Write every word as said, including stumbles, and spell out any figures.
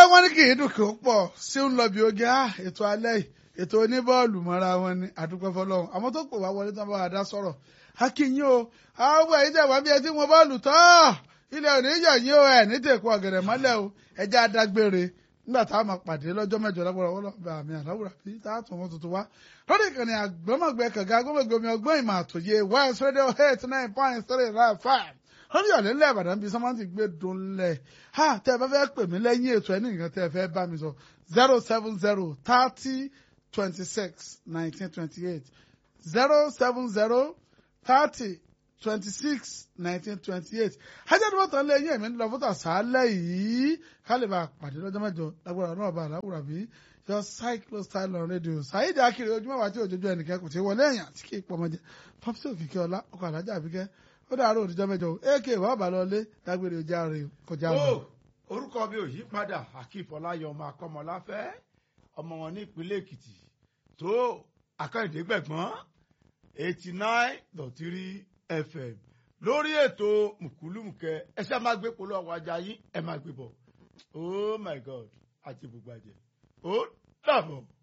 wọ́n ní kì í dùn kí ó pọ̀ sí ń lọ bí oge á ètò alẹ́ yìí ètò oníbọ́ọ̀lù mọ́ra wọn ni àdúpẹ́ fọlọ́run àmọ́ tó pè wá wọlé tán bá wà dá sọ̀rọ̀ akínyìn o àwọn ẹ̀yìn tẹ̀ wá bí ẹ tí wọ́n bọ́ọ̀lù tán ilẹ̀ òní yọ̀ yín o ẹ̀ ní tèkó ọ̀gẹ̀dẹ̀ mọ́lẹ̀ o ẹja adágbére nígbà tá a máa pàdé lọ́jọ́ mẹ́jọ lágbára ọlọ́ọ̀bẹ àmì àláwùrà bí tá a tún wọn tuntun wá lórí ìkànnì àgbọ̀mọ̀gbẹ́ kànga agbọ̀mọ̀gbẹ́ omi ọgbọ́n ìmọ̀ àtòyé West Radio eight nine point three five lórí ọ̀lẹ́ ńlẹ̀ Ìbàdàn bíi sọ́mọ́tì gbé dùn lẹ̀ ha tẹ́ ẹ bá fẹ́ pè mí lẹ́yìn ètò ẹ̀ ní nǹkan tẹ́ ẹ fẹ́ bá mi sọ zero seven zero thirty twenty six nineteen twenty eight zero seven zero thirty twenty six nineteen twenty eight ajá ni wọ́n tán lẹ́yìn ẹ̀mí ńlọ fún tàṣálẹ̀ yìí ká lè bá a pàdé lọ́jọ́ mẹ́jọ lágbára náà bá aláwùrà bí your cyclo style on radio Saheed Akiri ojúmọ́ wa tí òjòjú ẹnìkan kò tí wọlé èèyàn tí kì í pọmọjẹ pọpsi òkìkí ọlá ọkọ alájà àbíkẹ́ ó dàárọ̀ òdìjọ́ mẹ́jọ ak wà bá lọ lé dágbére ojà rè kọjá lọ. orúkọ mi ò yí padà akífọláyọ ọmọ akọmọláfẹ́ ọmọ wọn ní ìpínlẹ̀ Èkìtì tó akẹ́yìndé gbẹ̀gbọ́n eighty nine dot three F M lórí ètò mùkúlùmùkẹ́ ẹ ṣe máa gbé polówó àwọn ajá yín ẹ máa gbé bọ̀ oh my God àti ibùgbàjẹ́ ó dàbọ̀.